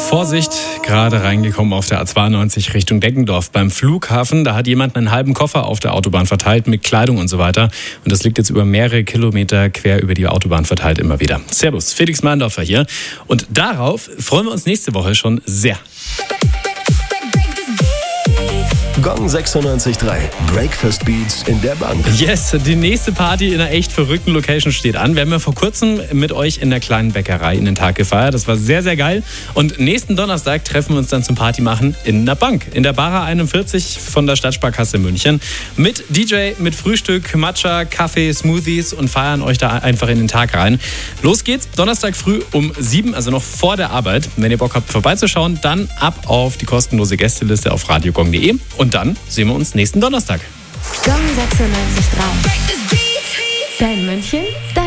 Vorsicht, gerade reingekommen auf der A92 Richtung Deggendorf beim Flughafen. Da hat jemand einen halben Koffer auf der Autobahn verteilt mit Kleidung und so weiter. Und das liegt jetzt über mehrere Kilometer quer über die Autobahn verteilt immer wieder. Servus, Felix Mahndorfer hier. Und darauf freuen wir uns nächste Woche schon sehr. Gong 96.3. Breakfast Beats in der Bank. Yes, die nächste Party in einer echt verrückten Location steht an. Wir haben ja vor kurzem mit euch in der kleinen Bäckerei in den Tag gefeiert. Das war sehr, sehr geil. Und nächsten Donnerstag treffen wir uns dann zum Party machen in der Bank. In der Bara 41 von der Stadtsparkasse München. Mit DJ, mit Frühstück, Matcha, Kaffee, Smoothies und feiern euch da einfach in den Tag rein. Los geht's, Donnerstag früh um 7, also noch vor der Arbeit. Wenn ihr Bock habt vorbeizuschauen, dann ab auf die kostenlose Gästeliste auf radiogong.de. Und dann sehen wir uns nächsten Donnerstag. Gong 96.3. Dein München, dein